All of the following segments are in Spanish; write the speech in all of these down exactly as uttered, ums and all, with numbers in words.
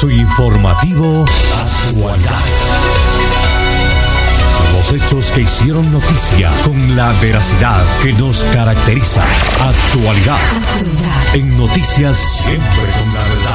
Su informativo Actualidad. Los hechos que hicieron noticia con la veracidad que nos caracteriza. Actualidad. Actualidad. En noticias siempre con la verdad.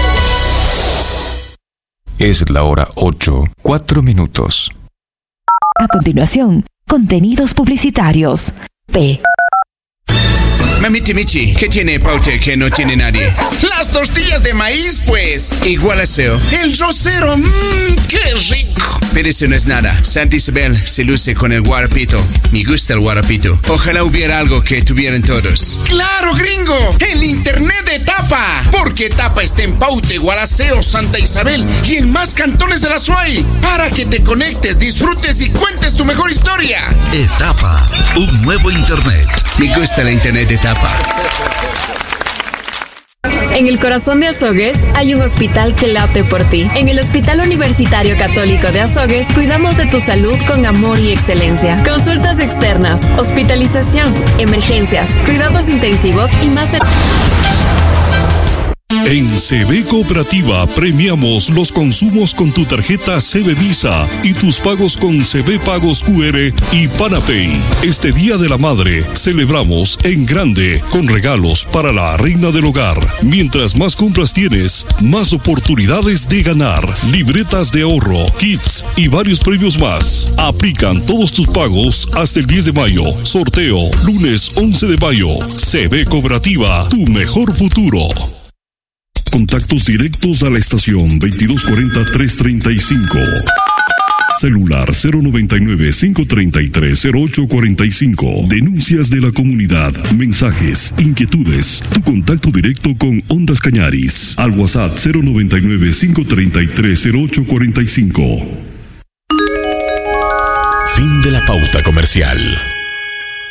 Es la hora ocho, cuatro minutos. A continuación, contenidos publicitarios. P. Mamiti Michi, ¿qué tiene Paute que no tiene nadie? Las tortillas de maíz, pues. Igual a Seo. El rosero, mmm, qué rico. Pero eso no es nada. Santa Isabel se luce con el guarapito. Me gusta el guarapito. Ojalá hubiera algo que tuvieran todos. ¡Claro, gringo! El internet de Tapa. Porque Tapa está en Paute, Gualaceo, Santa Isabel y en más cantones de la Suay. Para que te conectes, disfrutes y cuentes tu mejor historia. Etapa, un nuevo internet. Me gusta la internet de Tapa. En el corazón de Azogues hay un hospital que late por ti. En el Hospital Universitario Católico de Azogues cuidamos de tu salud con amor y excelencia. Consultas externas, hospitalización, emergencias, cuidados intensivos y más. En C B Cooperativa premiamos los consumos con tu tarjeta C B Visa y tus pagos con C B Pagos Q R y Panapay. Este Día de la Madre celebramos en grande con regalos para la reina del hogar. Mientras más compras tienes, más oportunidades de ganar. Libretas de ahorro, kits y varios premios más. Aplican todos tus pagos hasta el diez de mayo. Sorteo lunes once de mayo. C B Cooperativa, tu mejor futuro. Contactos directos a la estación veintidós cuarenta, trescientos treinta y cinco. Celular cero noventa y nueve, cinco treinta y tres, cero ocho cuarenta y cinco. Denuncias de la comunidad, mensajes, inquietudes. Tu contacto directo con Ondas Cañaris. Al WhatsApp cero noventa y nueve, cinco treinta y tres, cero ocho cuarenta y cinco. Fin de la pauta comercial.